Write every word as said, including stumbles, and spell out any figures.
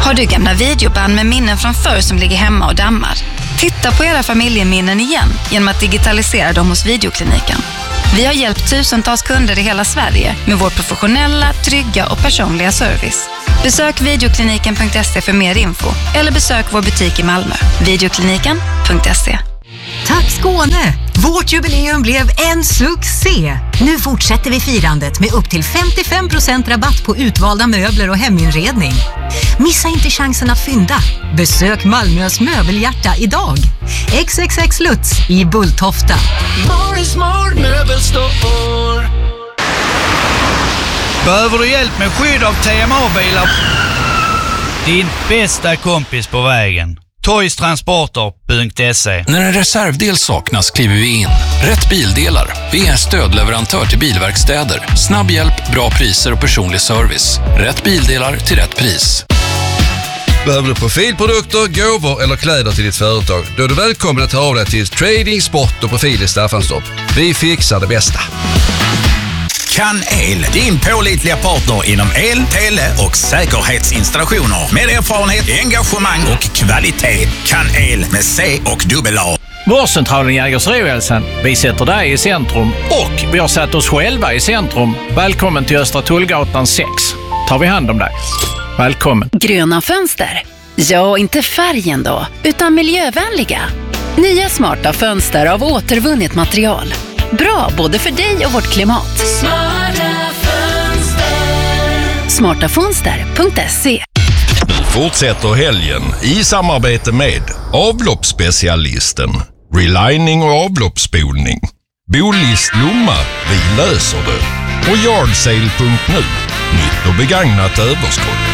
Har du gamla videoband med minnen från förr som ligger hemma och dammar? Titta på era familjeminnen igen genom att digitalisera dem hos Videokliniken. Vi har hjälpt tusentals kunder i hela Sverige med vår professionella, trygga och personliga service. Besök videokliniken punkt se för mer info eller besök vår butik i Malmö. videokliniken punkt se. Tack Skåne! Vårt jubileum blev en succé! Nu fortsätter vi firandet med upp till femtiofem procent rabatt på utvalda möbler och heminredning. Missa inte chansen att fynda. Besök Malmös möbelhjärta idag. X X X Lutz i Bulltofta. Behöver du hjälp med skydd av T M A-bilar? Din bästa kompis på vägen. toys transporter punkt se. När en reservdel saknas kliver vi in. Rätt bildelar. Vi är stödleverantör till bilverkstäder. Snabb hjälp, bra priser och personlig service. Rätt bildelar till rätt pris. Behöver du profilprodukter, gåvor eller kläder till ditt företag? Då är du välkommen att ta av dig till Trading, Sport och Profil i Staffanstorp. Vi fixar det bästa. Kan El, din pålitliga partner inom el, tele och säkerhetsinstallationer. Med erfarenhet, engagemang och kvalitet. Kan El med C och dubbel A. Vårdcentralen Jägersro-Hälsan. Vi sätter dig i centrum och vi har satt oss själva i centrum. Välkommen till Östra Tullgatan sex. Tar vi hand om dig. Välkommen. Gröna fönster. Ja, inte färgen då, utan miljövänliga. Nya smarta fönster av återvunnet material. Bra både för dig och vårt klimat. Smarta fönster. smarta fönster punkt se. Fortsätter helgen i samarbete med avloppsspecialisten, relining och avloppsspolning, Bolist Lomma, vi löser det, och yardsale punkt nu, nytt och begagnat överskott.